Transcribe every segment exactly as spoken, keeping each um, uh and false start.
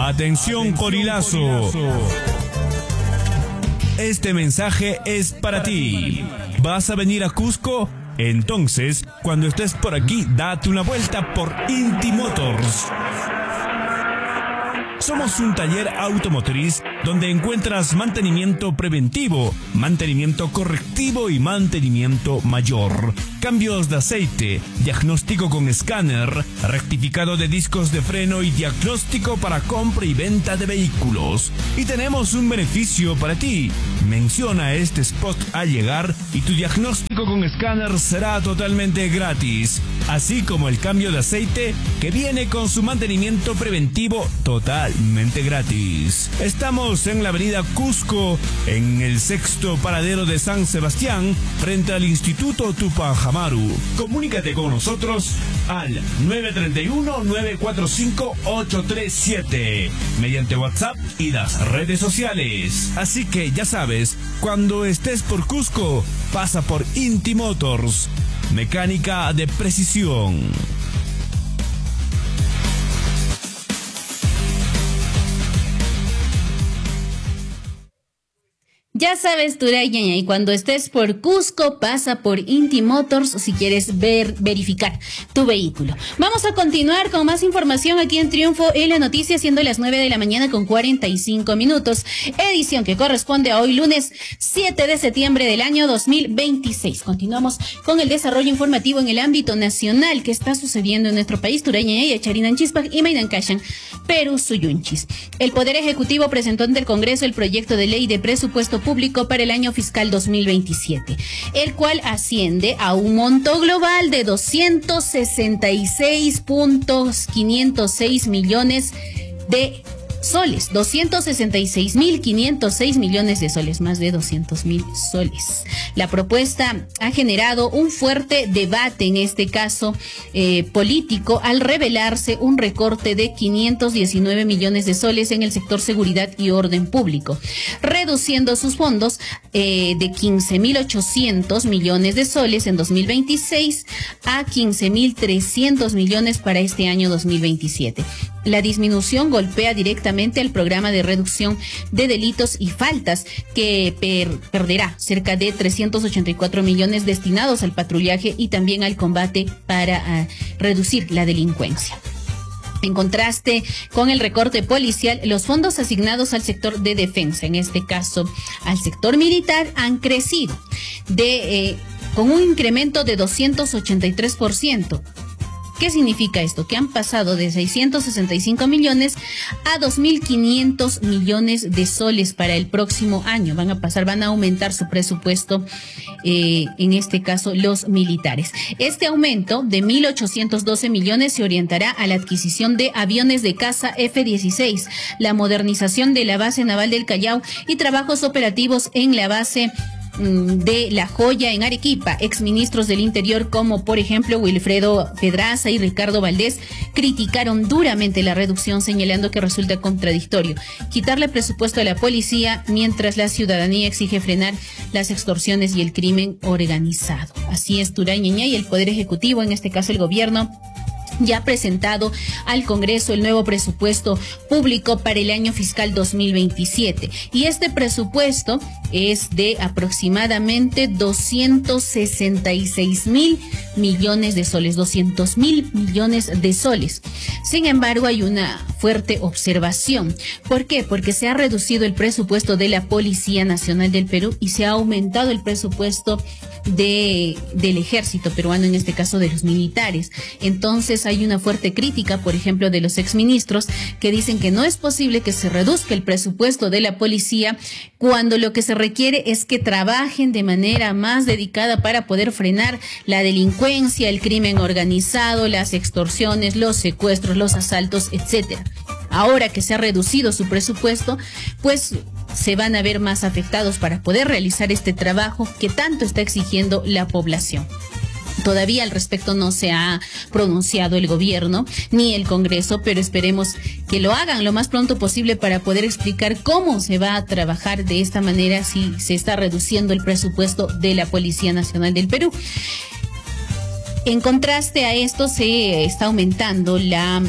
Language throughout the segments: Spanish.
Atención, Corilazo. Este mensaje es para ti. ¿Vas a venir a Cusco? Entonces, cuando estés por aquí, date una vuelta por Inti Motors. Somos un taller automotriz donde encuentras mantenimiento preventivo, mantenimiento correctivo y mantenimiento mayor. Cambios de aceite, diagnóstico con escáner, rectificado de discos de freno y diagnóstico para compra y venta de vehículos. Y tenemos un beneficio para ti. Menciona este spot al llegar y tu diagnóstico con escáner será totalmente gratis. Así como el cambio de aceite que viene con su mantenimiento preventivo totalmente gratis. Estamos en la avenida Cusco, en el sexto paradero de San Sebastián, frente al Instituto Tupac Amaru. Comunícate con nosotros al nueve tres uno, nueve cuatro cinco, ocho tres siete mediante WhatsApp y las redes sociales. Así que ya sabes, cuando estés por Cusco, pasa por Inti Motors. Mecánica de precisión. Ya sabes, Turayaña, y cuando estés por Cusco, pasa por Inti Motors si quieres ver, verificar tu vehículo. Vamos a continuar con más información aquí en Triunfo en la noticia, siendo las nueve de la mañana con cuarenta y cinco minutos. Edición que corresponde a hoy, lunes siete de septiembre del año dos mil veintiséis. Continuamos con el desarrollo informativo en el ámbito nacional que está sucediendo en nuestro país. Turayaña y Charinan Chispac y Maidan Kashan, Perú Suyunchis. El Poder Ejecutivo presentó ante el Congreso el proyecto de ley de presupuesto público para el año fiscal dos mil veintisiete, el cual asciende a un monto global de doscientos sesenta y seis punto quinientos seis millones de soles, doscientos sesenta y seis mil quinientos seis millones de soles, más de doscientos mil soles. La propuesta ha generado un fuerte debate, en este caso eh, político, al revelarse un recorte de quinientos diecinueve millones de soles en el sector seguridad y orden público, reduciendo sus fondos eh, de quince mil ochocientos millones de soles en dos mil veintiséis a quince mil trescientos millones para este año dos mil veintisiete. La disminución golpea directamente al programa de reducción de delitos y faltas, que per perderá cerca de trescientos ochenta y cuatro millones destinados al patrullaje y también al combate para uh, reducir la delincuencia. En contraste con el recorte policial, los fondos asignados al sector de defensa, en este caso al sector militar, han crecido de eh, con un incremento de doscientos ochenta y tres por ciento. ¿Qué significa esto? Que han pasado de seiscientos sesenta y cinco millones a dos mil quinientos millones de soles para el próximo año. Van a pasar, van a aumentar su presupuesto, eh, en este caso los militares. Este aumento de mil ochocientos doce millones se orientará a la adquisición de aviones de caza F dieciséis, la modernización de la base naval del Callao y trabajos operativos en la base de La Joya en Arequipa. Exministros del Interior como por ejemplo Wilfredo Pedraza y Ricardo Valdés criticaron duramente la reducción, señalando que resulta contradictorio quitarle presupuesto a la policía mientras la ciudadanía exige frenar las extorsiones y el crimen organizado. Así es, Turayaña, y el Poder Ejecutivo, en este caso el gobierno, ya ha presentado al Congreso el nuevo presupuesto público para el año fiscal dos mil veintisiete. Y este presupuesto es de aproximadamente doscientos sesenta y seis mil millones de soles, doscientos mil millones de soles. Sin embargo, hay una fuerte observación. ¿Por qué? Porque se ha reducido el presupuesto de la Policía Nacional del Perú y se ha aumentado el presupuesto de del ejército peruano, en este caso de los militares. Entonces hay una fuerte crítica, por ejemplo, de los exministros, que dicen que no es posible que se reduzca el presupuesto de la policía cuando lo que se requiere es que trabajen de manera más dedicada para poder frenar la delincuencia, el crimen organizado, las extorsiones, los secuestros, los asaltos, etcétera. Ahora que se ha reducido su presupuesto, pues se van a ver más afectados para poder realizar este trabajo que tanto está exigiendo la población. Todavía al respecto no se ha pronunciado el gobierno ni el Congreso, pero esperemos que lo hagan lo más pronto posible para poder explicar cómo se va a trabajar de esta manera si se está reduciendo el presupuesto de la Policía Nacional del Perú. En contraste a esto, se está aumentando la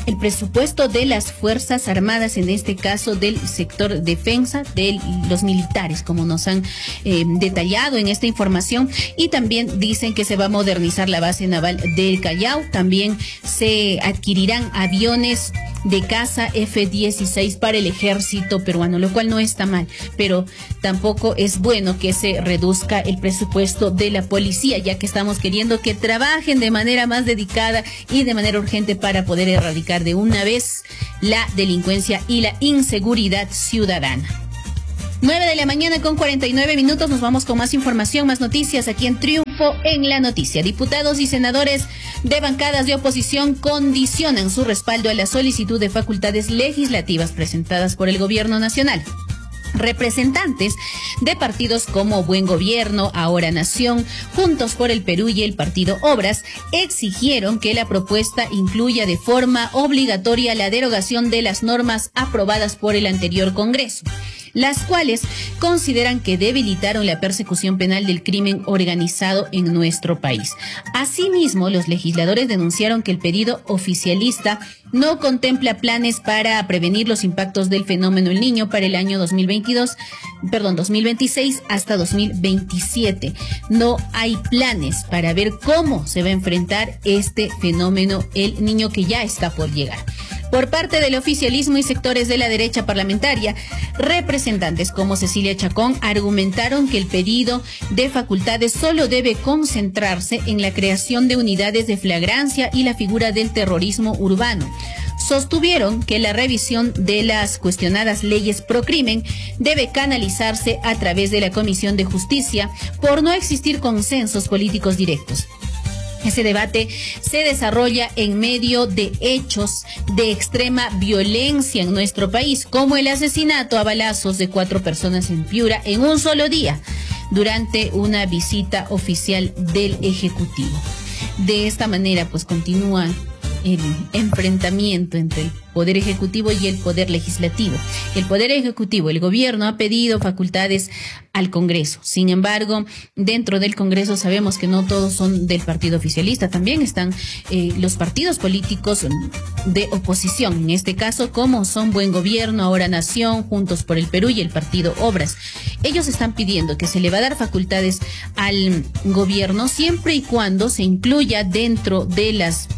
el presupuesto de las Fuerzas Armadas, en este caso del sector defensa, de los militares, como nos han eh, detallado en esta información, y también dicen que se va a modernizar la base naval del Callao, también se adquirirán aviones de caza F dieciséis para el ejército peruano, lo cual no está mal, pero tampoco es bueno que se reduzca el presupuesto de la policía, ya que estamos queriendo que trabajen de manera más dedicada y de manera urgente para poder erradicar de una vez la delincuencia y la inseguridad ciudadana. nueve de la mañana con cuarenta y nueve minutos, nos vamos con más información, más noticias aquí en Triunfo en la Noticia. Diputados y senadores de bancadas de oposición condicionan su respaldo a la solicitud de facultades legislativas presentadas por el Gobierno Nacional. Representantes de partidos como Buen Gobierno, Ahora Nación, Juntos por el Perú y el Partido Obras exigieron que la propuesta incluya de forma obligatoria la derogación de las normas aprobadas por el anterior Congreso, las cuales consideran que debilitaron la persecución penal del crimen organizado en nuestro país. Asimismo, los legisladores denunciaron que el pedido oficialista no contempla planes para prevenir los impactos del fenómeno El Niño para el año dos mil veintidós, perdón, dos mil veintiséis hasta dos mil veintisiete. No hay planes para ver cómo se va a enfrentar este fenómeno El Niño que ya está por llegar. Por parte del oficialismo y sectores de la derecha parlamentaria, representantes como Cecilia Chacón argumentaron que el pedido de facultades solo debe concentrarse en la creación de unidades de flagrancia y la figura del terrorismo urbano. Sostuvieron que la revisión de las cuestionadas leyes pro crimen debe canalizarse a través de la Comisión de Justicia por no existir consensos políticos directos. Ese debate se desarrolla en medio de hechos de extrema violencia en nuestro país, como el asesinato a balazos de cuatro personas en Piura en un solo día, durante una visita oficial del Ejecutivo. De esta manera, pues continúa el enfrentamiento entre el Poder Ejecutivo y el Poder Legislativo. El Poder Ejecutivo, el gobierno, ha pedido facultades al Congreso. Sin embargo, dentro del Congreso sabemos que no todos son del partido oficialista. También están eh, los partidos políticos de oposición. En este caso, como son Buen Gobierno, Ahora Nación, Juntos por el Perú y el Partido Obras. Ellos están pidiendo que se le va a dar facultades al gobierno siempre y cuando se incluya dentro de las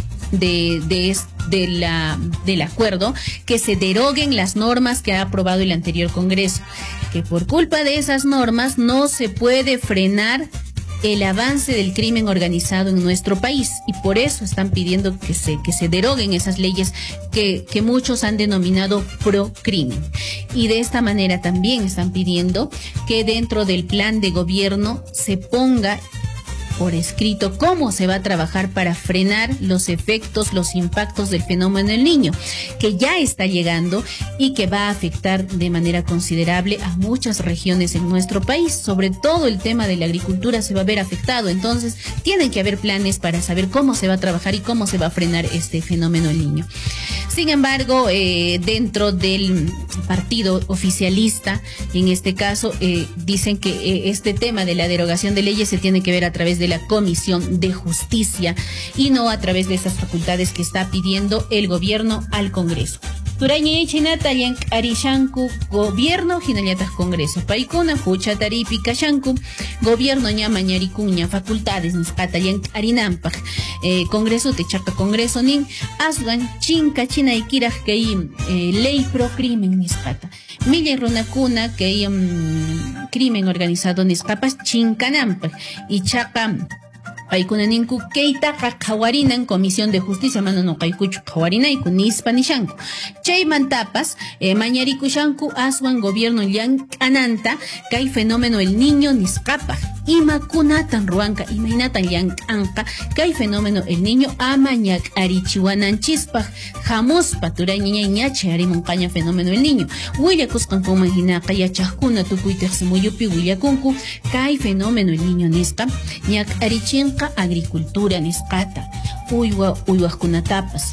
de, de, de la, del acuerdo que se deroguen las normas que ha aprobado el anterior Congreso, que por culpa de esas normas no se puede frenar el avance del crimen organizado en nuestro país, y por eso están pidiendo que se, que se deroguen esas leyes que, que muchos han denominado pro crimen. Y de esta manera también están pidiendo que dentro del plan de gobierno se ponga por escrito cómo se va a trabajar para frenar los efectos, los impactos del fenómeno El Niño, que ya está llegando y que va a afectar de manera considerable a muchas regiones en nuestro país. Sobre todo el tema de la agricultura se va a ver afectado, entonces tienen que haber planes para saber cómo se va a trabajar y cómo se va a frenar este fenómeno El Niño. Sin embargo, eh, dentro del partido oficialista, en este caso, eh, dicen que eh, este tema de la derogación de leyes se tiene que ver a través de la Comisión de Justicia y no a través de esas facultades que está pidiendo el gobierno al Congreso. Turañe chinata yank arishanku gobierno hinallatas Congreso paikuna hucha taripi kashanku gobierno ña mañarikuña facultades nisqata yank arinampak eh, Congreso te chaca Congreso nin asgan chinka chinaykiraj kay eh, ley pro crimen nisqata Milla runakuna que um, crimen organizado nisqapas chinkanampak y chaca paykuna ninku keitaqa qhawarinan Comisión de Justicia mana no qaykuchu qhawarinayku nispa nishanku chaymantapas eh, mañarikushanku aswan gobierno llank'ananta kay fenómeno El Niño nisqapa imakunatan ruanka imaynatan llank'anqa kay fenómeno El Niño ama ñak'arichiwananchispaq hamuspa turayña ñachi harimunqaña fenómeno El Niño willakusqankuman hinaqa yachaqkuna tukuy tiqsimuyupi willakunku kay fenómeno El Niño nisqa ñak'arichinqa agricultura nisqata uywa uywaqkunatapas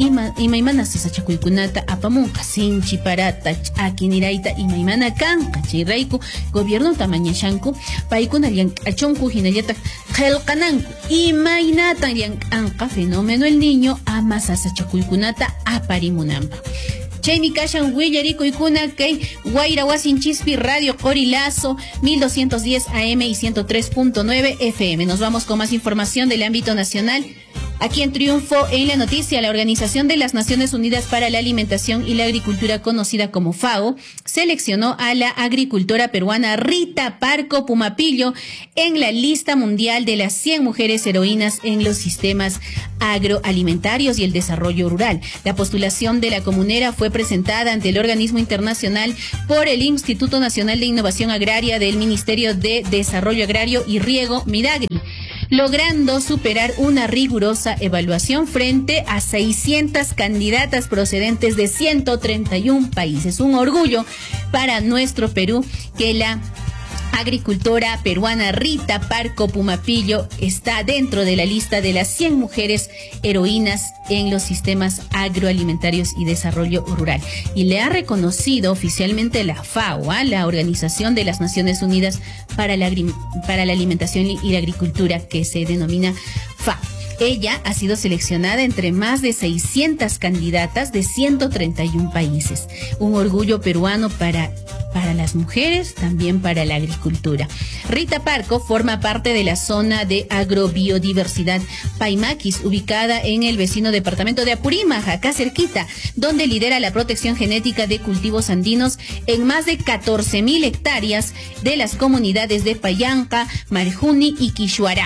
ima imaymana sasachakuykunata apamunqa sinchi parata akiniraita imaymana kanqa chayrayku gobierno tamañashanku paykuna llank'achunku hinallataq qillqananku imaynatan llank'anqa fenómeno el niño ama sasachakuykunata aparimunanpaq. Chaymi kashan willarikuykuna kay Guaira Wasinchishpi Radio Corilazo mil doscientos diez A M y ciento tres punto nueve F M. Nos vamos con más información del ámbito nacional. Aquí en Triunfo en la noticia, la Organización de las Naciones Unidas para la Alimentación y la Agricultura, conocida como FAO, seleccionó a la agricultora peruana Rita Parco Pumapillo en la lista mundial de las cien mujeres heroínas en los sistemas agroalimentarios y el desarrollo rural. La postulación de la comunera fue presentada ante el organismo internacional por el Instituto Nacional de Innovación Agraria del Ministerio de Desarrollo Agrario y Riego, Midagri, logrando superar una rigurosa evaluación frente a seiscientas candidatas procedentes de ciento treinta y un países. Un orgullo para nuestro Perú que la agricultora peruana Rita Parco Pumapillo está dentro de la lista de las cien mujeres heroínas en los sistemas agroalimentarios y desarrollo rural. Y le ha reconocido oficialmente la FAO, ¿eh? la Organización de las Naciones Unidas para la, para la Alimentación y la Agricultura, que se denomina FAO. Ella ha sido seleccionada entre más de seiscientas candidatas de ciento treinta y un países. Un orgullo peruano para, para las mujeres, también para la agricultura. Rita Parco forma parte de la zona de agrobiodiversidad Paimaquis, ubicada en el vecino departamento de Apurímac, acá cerquita, donde lidera la protección genética de cultivos andinos en más de catorce mil hectáreas de las comunidades de Payanca, Marjuni y Quixuará.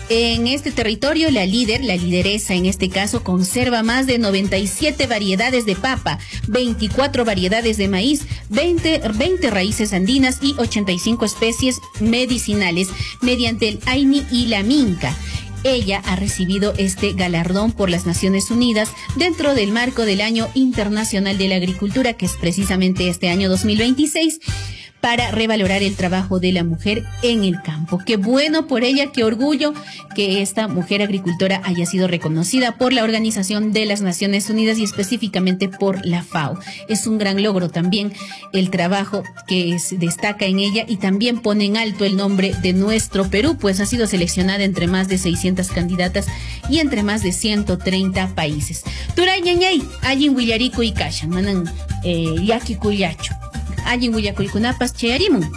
En este territorio, la líder, la lideresa en este caso, conserva más de noventa y siete variedades de papa, veinticuatro variedades de maíz, veinte, veinte raíces andinas y ochenta y cinco especies medicinales mediante el Aini y la Minca. Ella ha recibido este galardón por las Naciones Unidas dentro del marco del Año Internacional de la Agricultura, que es precisamente este año dos mil veintiséis, para revalorar el trabajo de la mujer en el campo. Qué bueno por ella, qué orgullo que esta mujer agricultora haya sido reconocida por la Organización de las Naciones Unidas y específicamente por la FAO. Es un gran logro también el trabajo que se destaca en ella y también pone en alto el nombre de nuestro Perú, pues ha sido seleccionada entre más de seiscientas candidatas y entre más de ciento treinta países. Turay ñañay, allin willarico y kashan, manan yaki kuyacho. Allin willakuykunapas chayarimun.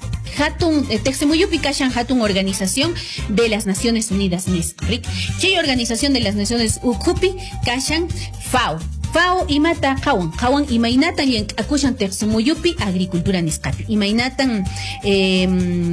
Hatun, eh, Texemuyupi kashan hatun organización de las Naciones Unidas, Nisrik. Chay organización de las Naciones Ukupi kashan FAO. FAO imata kawan, kawan imaynatan yan akushan Texemuyupi agricultura nisqapi. Imaynatan eh,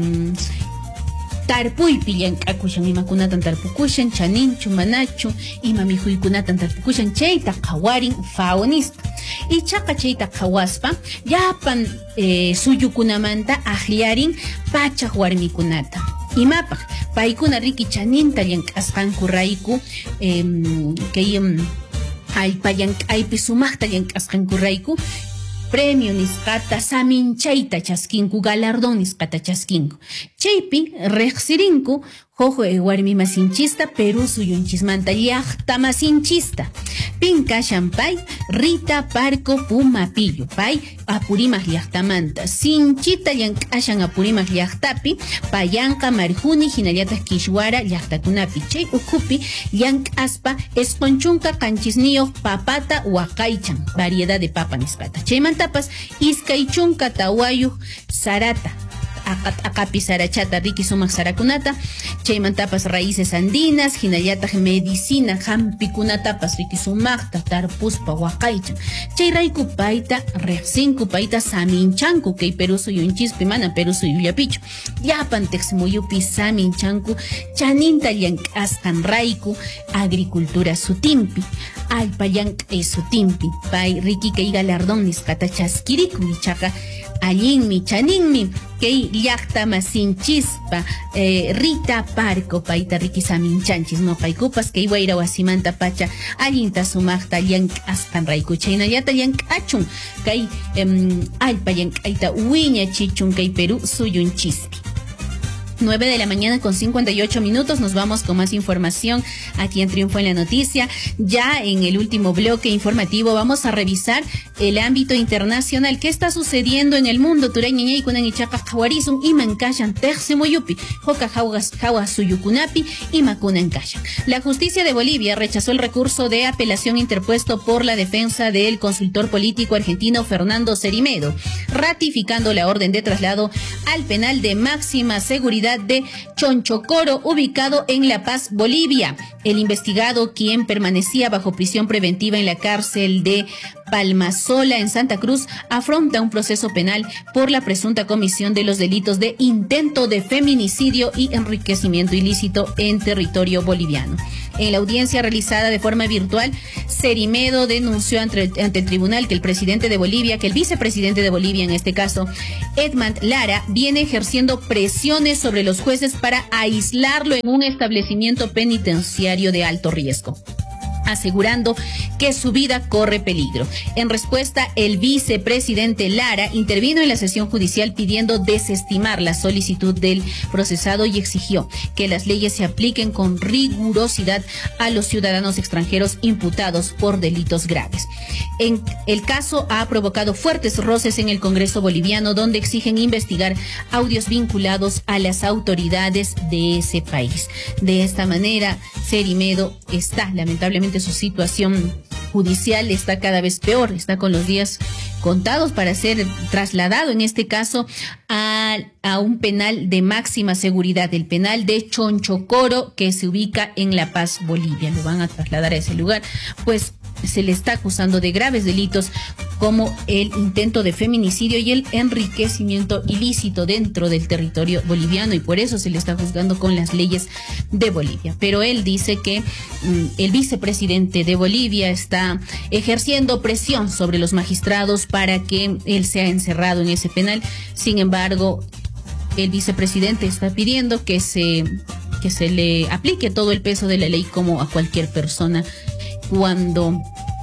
tarpuypi llank'akushan imakunatan tarpukushan, chaninchu, manachu, ima mijuykunatan tarpukushan, chayta qawarin FAO nisqa. Y chaka chayta qhawaspa llapan eh, suyukunamanta ajiarin pachaq warmikunata. Imapaq paykuna riki chaninta llank'asqanku rayku eh, kay um, allpa llank'aypi sumaqta llank'asqanku rayku premio nisqata saminchayta chaskinku, galardón nisqata chaskinku. Chaypi reqsirinku jojo e warmi masinchista Perú suyunchismanta llaqta masinchista. Pinka Shampay Rita Parco Pumapillo pay Apurímac llaqtamanta sinchita llank'ashan Apurímac llaqtapi Payanca, Marjuni, hinallataq Quixuara llaqtakunapi. Chay ukupi llank'aspa esqonchunqa qanchisniyuq papata waqaychan, variedad de papa nisqata. Chaymantapas iskaychunqa tawayuq sarata, akapi sarachata riki sumaq sarakunata, chaymantapas raíces andinas, hinallataq medicina hampikunatapas riki sumaqta tarpuspa waqaychan. Chay rayku payta reqsinku, payta saminchanku kay Perú suyunchispi, mana Perú suyullapichu. Llapan Texemuyupi saminchanku chaninta llank'asqan rayku agricultura sutimpi, allpa llank'ay sutimpi pay riki kay galardón nisqata chaskiriku ichaqa allinmi chaninmi kay llaqta masinchispa eh, Rita Parco payta riki saminchanchis noqaykupas kay wayra wasimanta pacha allinta sumaqta llank'asqan rayku. Chaynallata llank'achun kay um, allpa llank'ayta wiñachichun kay Perú suyunchispi. nueve de la mañana con cincuenta y ocho minutos. Nos vamos con más información aquí en Triunfo en la Noticia. Ya en el último bloque informativo vamos a revisar el ámbito internacional. ¿Qué está sucediendo en el mundo? Turañeñay kunan ichaqa qawarizun iman kashan tercemoyupi hoka jawa suyukunapi y makunan kashan. La justicia de Bolivia rechazó el recurso de apelación interpuesto por la defensa del consultor político argentino Fernando Cerimedo, ratificando la orden de traslado al penal de máxima seguridad de Chonchocoro, ubicado en La Paz, Bolivia. El investigado, quien permanecía bajo prisión preventiva en la cárcel de Palmasola en Santa Cruz, afronta un proceso penal por la presunta comisión de los delitos de intento de feminicidio y enriquecimiento ilícito en territorio boliviano. En la audiencia realizada de forma virtual, Cerimedo denunció ante, ante el tribunal que el presidente de Bolivia, que el vicepresidente de Bolivia en este caso, Edmond Lara, viene ejerciendo presiones sobre los jueces para aislarlo en un establecimiento penitenciario de alto riesgo, asegurando que su vida corre peligro. En respuesta, el vicepresidente Lara intervino en la sesión judicial pidiendo desestimar la solicitud del procesado y exigió que las leyes se apliquen con rigurosidad a los ciudadanos extranjeros imputados por delitos graves. En el caso ha provocado fuertes roces en el Congreso boliviano, donde exigen investigar audios vinculados a las autoridades de ese país. De esta manera, Cerimedo está lamentablemente, su situación judicial está cada vez peor, está con los días contados para ser trasladado, en este caso, a, a un penal de máxima seguridad, el penal de Chonchocoro, que se ubica en La Paz, Bolivia. Lo van a trasladar a ese lugar, pues se le está acusando de graves delitos como el intento de feminicidio y el enriquecimiento ilícito dentro del territorio boliviano, y por eso se le está juzgando con las leyes de Bolivia. Pero él dice que mm, el vicepresidente de Bolivia está ejerciendo presión sobre los magistrados para que él sea encerrado en ese penal. Sin embargo, el vicepresidente está pidiendo que se, que se le aplique todo el peso de la ley como a cualquier persona cuando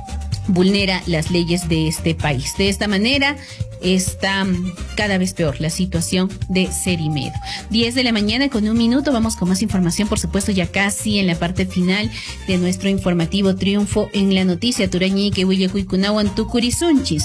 vulnera las leyes de este país. De esta manera está cada vez peor la situación de Cerimedo. diez de la mañana con un minuto, vamos con más información, por supuesto, ya casi en la parte final de nuestro informativo Triunfo en la Noticia. Turañique, Huillacuicunahuan, Tucurisunchis.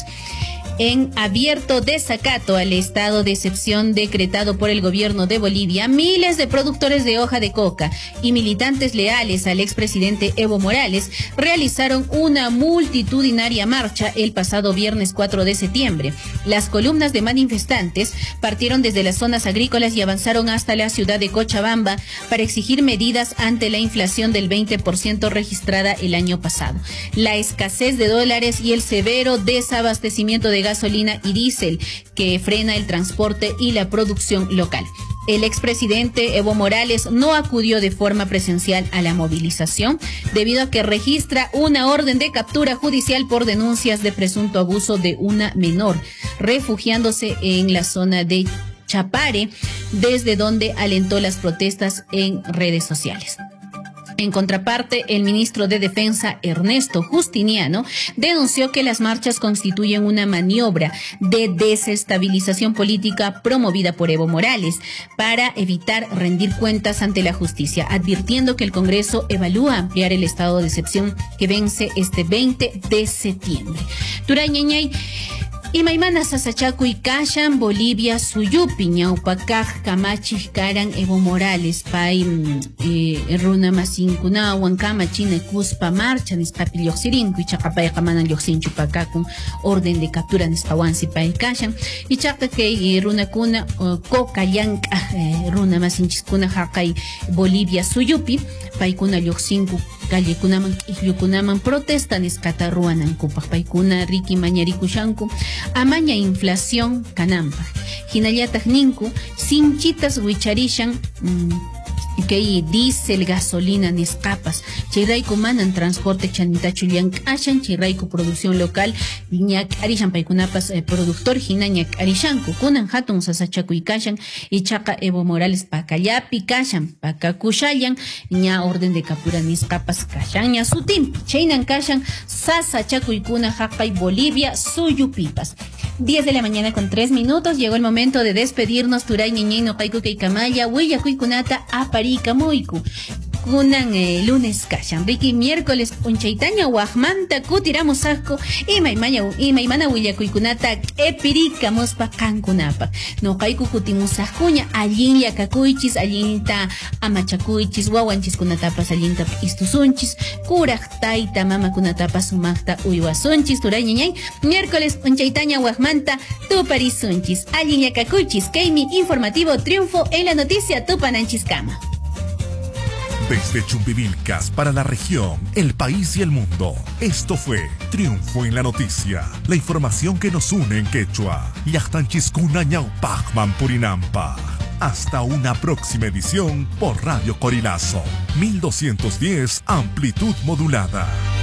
En abierto desacato al estado de excepción decretado por el gobierno de Bolivia, miles de productores de hoja de coca y militantes leales al expresidente Evo Morales realizaron una multitudinaria marcha el pasado viernes cuatro de septiembre. Las columnas de manifestantes partieron desde las zonas agrícolas y avanzaron hasta la ciudad de Cochabamba para exigir medidas ante la inflación del veinte por ciento registrada el año pasado, la escasez de dólares y el severo desabastecimiento de gasolina y diésel que frena el transporte y la producción local. El expresidente Evo Morales no acudió de forma presencial a la movilización debido a que registra una orden de captura judicial por denuncias de presunto abuso de una menor, refugiándose en la zona de Chapare, desde donde alentó las protestas en redes sociales. En contraparte, el ministro de Defensa, Ernesto Justiniano, denunció que las marchas constituyen una maniobra de desestabilización política promovida por Evo Morales para evitar rendir cuentas ante la justicia, advirtiendo que el Congreso evalúa ampliar el estado de excepción que vence este veinte de septiembre. Turañeñay, y maimana sasachaku y kashan Bolivia suyupi ñawpakaj kamachij karan Evo Morales pay eh, runa masinkunawan kamachina kuspa marcha nispapi lluqsirinku ichaqa payqa manan lluqsinchu pakakun orden de captura nispawansi pay kashan ichaqa kay runakuna uh, koka llank'a eh, runa masinchiskuna haqay Bolivia suyupi paykuna lluqsinku callecunaman q'islukunaman protesta nisqata ruwanankupaq paykuna riki mañarikushanku amaña inflación kanampa hinallataq ninku sinchitas wicharishan mm, que diésel, gasolina, ni escapas. Chirraico manan transporte chanita chulian ashan, chirraico producción local, ñak arishan paikunapas eh, productor hina ñak arishanku, kunan hatun sasachaku y kashan, y chaca Evo Morales pakayapi kashan, pakakushayan, ña orden de captura ni escapas kashan, ña sutim, chainan kashan, sasachaku y kuna haqay Bolivia, suyupipas. diez de la mañana con tres minutos, llegó el momento de despedirnos. Turay ñeñey no paiku keikamaya, huella kuikunata aparika muiku. Kunan eh, lunes kashan, Ricky miércoles unchaitaña wahmanta kutiramos asco y maimaya y maimana huilla kuikunata epirika mospa kankunapa. No kaiku kutimus ascuña, allin yakakuichis, allinta amachakuichis, wawanchis kunatapas allinta istusunchis, kurak taita mama kunatapas sumakta uywasunchis. Turay ñeñey miércoles unchaitaña wahmanta tuparisunchis, allin yakakuichis. Keimi informativo Triunfo en la noticia Tupananchiskama. Desde Chumbivilcas para la región, el país y el mundo. Esto fue Triunfo en la Noticia. La información que nos une en quechua. Yachtanchiskuna ñaupajman purinampa. Hasta una próxima edición por Radio Corilazo. mil doscientos diez amplitud modulada.